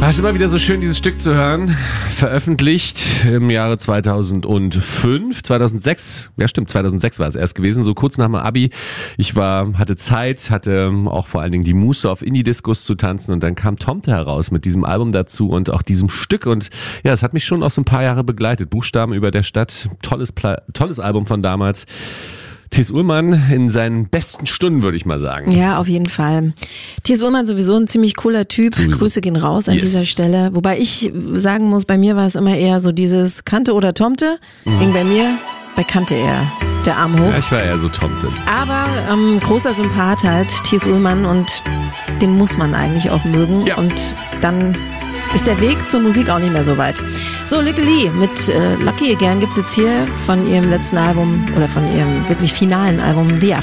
Es ist immer wieder so schön, dieses Stück zu hören. Veröffentlicht im Jahre 2006. Ja, stimmt, 2006 war es erst gewesen, so kurz nach meinem Abi. Ich hatte Zeit, hatte auch vor allen Dingen die Muße, auf Indie-Discos zu tanzen, und dann kam Tomte heraus mit diesem Album dazu und auch diesem Stück, und ja, es hat mich schon auch so ein paar Jahre begleitet. Buchstaben über der Stadt, tolles Album von damals. T.S. Ullmann in seinen besten Stunden, würde ich mal sagen. Ja, auf jeden Fall. T.S. Ullmann sowieso ein ziemlich cooler Typ. Sowieso. Grüße gehen raus an dieser Stelle. Wobei ich sagen muss, bei mir war es immer eher so dieses Kante oder Tomte. Ging bei mir bei Kante eher der Arm hoch. Ja, ich war eher so Tomte. Aber großer Sympath halt, T.S. Ullmann, und den muss man eigentlich auch mögen. Ja. Und dann ist der Weg zur Musik auch nicht mehr so weit. So, Lykke Li mit Lucky Again gibt's jetzt hier von ihrem letzten Album oder von ihrem wirklich finalen Album The After.